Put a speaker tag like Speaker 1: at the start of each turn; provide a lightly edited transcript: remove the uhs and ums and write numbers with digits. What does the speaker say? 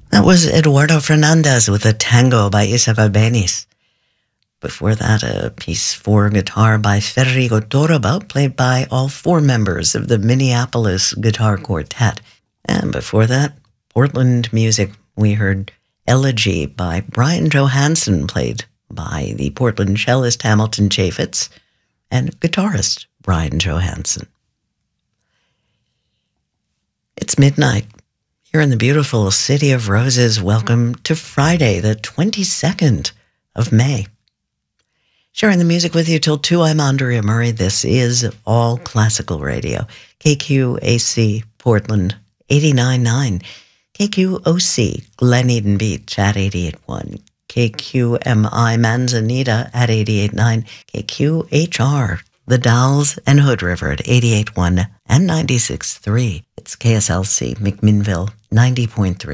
Speaker 1: That was Eduardo Fernandez with a tango by Isabel Benis. Before that, a piece for guitar by Federico Torroba, played by all four members of the Minneapolis Guitar Quartet. And before that, Portland music. We heard Elegy by Brian Johansson, played by the Portland cellist Hamilton Chaffetz and guitarist Brian Johansson. It's midnight. Here in the beautiful City of Roses, welcome to Friday, the 22nd of May. Sharing the music with you till 2, I'm Andrea Murray. This is All Classical Radio. KQAC Portland 89.9. KQOC Glen Eden Beach at 88.1. KQMI Manzanita at 88.9. KQHR The Dalles and Hood River at 88.1 and 96.3. It's KSLC McMinnville 90.3.